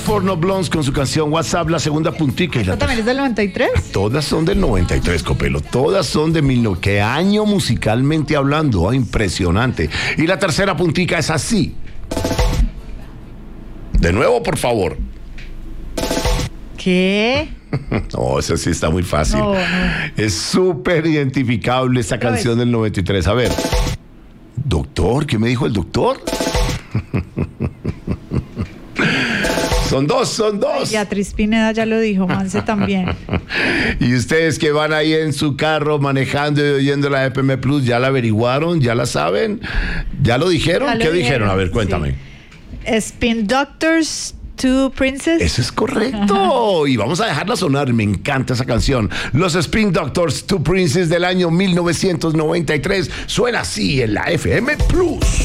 Four No Blondes con su canción WhatsApp, la segunda puntica. Y ¿Esto también es del 93? Todas son del 93, Copelo. Todas son de 1900. ¿Qué año musicalmente hablando? Impresionante. Y la tercera puntica es así. De nuevo, por favor. ¿Qué? No, eso sí está muy fácil. No. Es súper identificable esta canción del 93. A ver. Doctor, ¿qué me dijo el doctor? Son dos. Beatriz Pineda ya lo dijo, Manse también. Y ustedes que van ahí en su carro manejando y oyendo la FM Plus, ¿ya la averiguaron? ¿Ya la saben? ¿Ya lo dijeron? ¿Qué dijeron? A ver, cuéntame. Sí. Spin Doctors, Two Princes. Eso es correcto. Ajá. Y vamos a dejarla sonar. Me encanta esa canción. Los Spin Doctors, Two Princes del año 1993. Suena así en la FM Plus.